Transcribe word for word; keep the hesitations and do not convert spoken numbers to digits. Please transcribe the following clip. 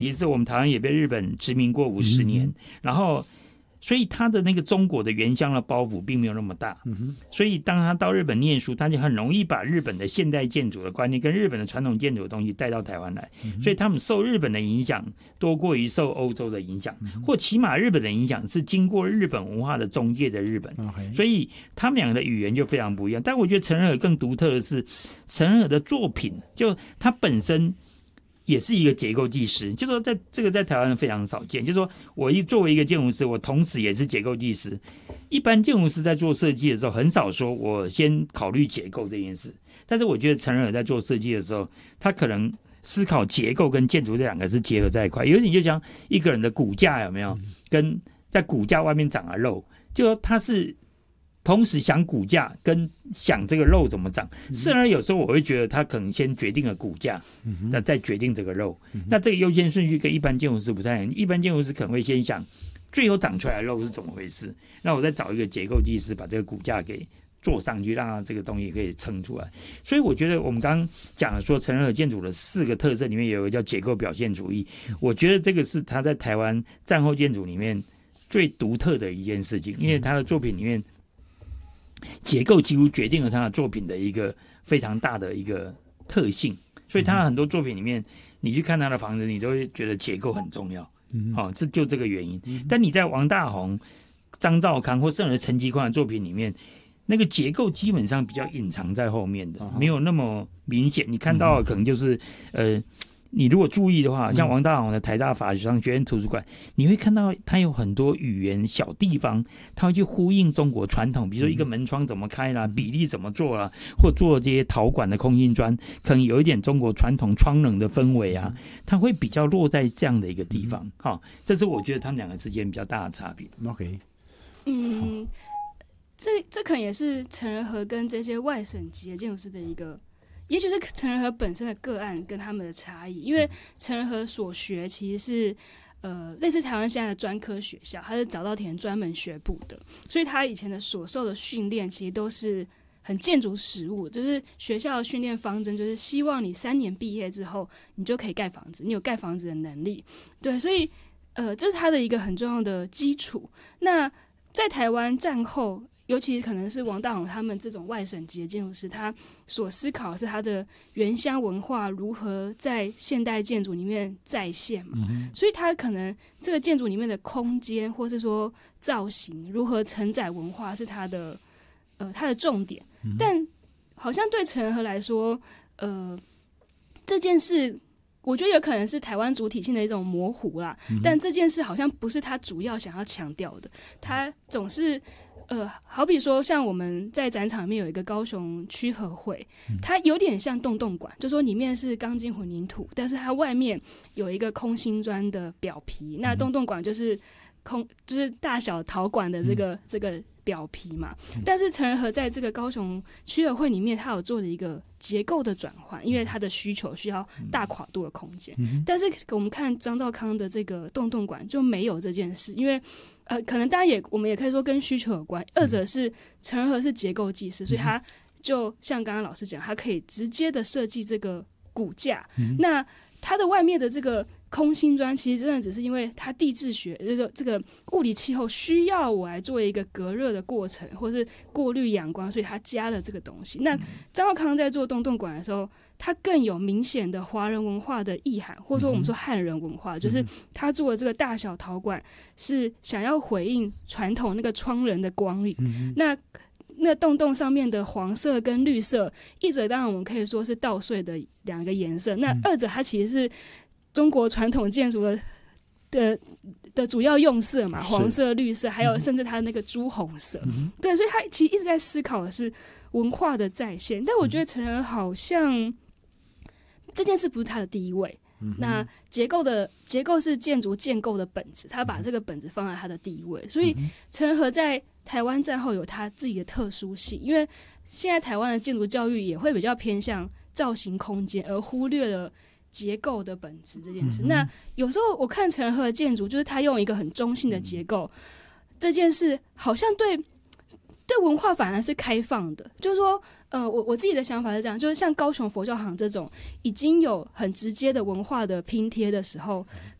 也是我们台湾也被日本殖民过五十年，嗯、然后所以他的那个中国的原乡的包袱并没有那么大，嗯、所以当他到日本念书，他就很容易把日本的现代建筑的观念跟日本的传统建筑的东西带到台湾来，嗯、所以他们受日本的影响多过于受欧洲的影响，嗯、或起码日本的影响是经过日本文化的中介的日本，嗯、所以他们两个的语言就非常不一样。但我觉得陈仁和更独特的是，陈仁和的作品就他本身也是一个结构技师，就是说在这个在台湾非常少见，就是说我一作为一个建筑师，我同时也是结构技师。一般建筑师在做设计的时候很少说我先考虑结构这件事，但是我觉得陈仁和在做设计的时候，他可能思考结构跟建筑这两个是结合在一块，有点就像一个人的骨架有没有跟在骨架外面长了肉，就说他是同时想骨架跟想这个肉怎么长，甚而有时候我会觉得他可能先决定了骨架，那、嗯、再决定这个肉，嗯、那这个优先顺序跟一般建筑师不太一样。一般建筑师可能会先想最后长出来的肉是怎么回事，那我再找一个结构技师把这个骨架给做上去，让它这个东西可以撑出来。所以我觉得我们刚刚讲的说陈仁和建筑的四个特色里面有一个叫结构表现主义，我觉得这个是他在台湾战后建筑里面最独特的一件事情，因为他的作品里面结构几乎决定了他的作品的一个非常大的一个特性，所以他很多作品里面，你去看他的房子，你都会觉得结构很重要，嗯哦，这就这个原因。但你在王大闳、张肇康或甚至陈其宽的作品里面，那个结构基本上比较隐藏在后面的，没有那么明显。你看到的可能就是呃。你如果注意的话，像王大闳的台大法学商学院图书馆，你会看到它有很多语言小地方，它会去呼应中国传统，比如说一个门窗怎么开啦，比例怎么做啦，或做这些陶管的空心砖，可能有一点中国传统窗冷的氛围啊，它会比较落在这样的一个地方。好、哦，这是我觉得他们两个之间比较大的差别。 OK， 嗯，这这可能也是陈仁和跟这些外省籍的建筑师的一个。也许是陈仁和本身的个案跟他们的差异，因为陈仁和所学其实是呃类似台湾现在的专科学校，他是早稻田专门学部的，所以他以前的所受的训练其实都是很建筑实务，就是学校的训练方针就是希望你三年毕业之后你就可以盖房子，你有盖房子的能力，对，所以呃这是他的一个很重要的基础。那在台湾战后，尤其可能是王大闳他们这种外省籍的建筑师，他所思考的是他的原乡文化如何在现代建筑里面再现嘛、嗯、所以他可能这个建筑里面的空间或是说造型如何承载文化是他的呃他的重点、嗯、但好像对陈仁和来说呃这件事我觉得有可能是台湾主体性的一种模糊啦、嗯、但这件事好像不是他主要想要强调的，他总是呃，好比说像我们在展场里面有一个高雄区合会，它有点像洞洞馆，就说里面是钢筋混凝土，但是它外面有一个空心砖的表皮，那洞洞馆就是空就是大小陶管的这个、嗯、这个表皮嘛。但是陈仁和在这个高雄区合会里面，他有做了一个结构的转换，因为他的需求需要大跨度的空间、嗯、但是我们看张肇康的这个洞洞馆就没有这件事，因为呃，可能大家也我们也可以说跟需求有关，二者是陈仁和是结构技师，所以他就像刚刚老师讲，他可以直接的设计这个骨架、嗯、那它的外面的这个空心砖其实真的只是因为它地质学就是这个物理气候需要我来做一个隔热的过程或是过滤阳光，所以他加了这个东西。那张肇康在做洞洞馆的时候，他更有明显的华人文化的意涵，或者说我们说汉人文化、嗯、就是他做的这个大小陶管是想要回应传统那个窗人的光影、嗯、那那洞洞上面的黄色跟绿色，一者当然我们可以说是稻穗的两个颜色，那二者它其实是中国传统建筑的的的主要用色嘛，黄色、绿色，还有甚至它的那个朱红色、嗯、对，所以他其实一直在思考的是文化的再现。但我觉得陈仁好像这件事不是他的第一位、嗯、那结构的结构是建筑建构的本质，他把这个本质放在他的第一位，所以陈仁和在台湾战后有他自己的特殊性，因为现在台湾的建筑教育也会比较偏向造型空间，而忽略了结构的本质这件事、嗯、那有时候我看陈仁和的建筑，就是他用一个很中性的结构、嗯、这件事好像对对文化反而是开放的，就是说，呃，我我自己的想法是这样，就是像高雄佛教行这种已经有很直接的文化的拼贴的时候，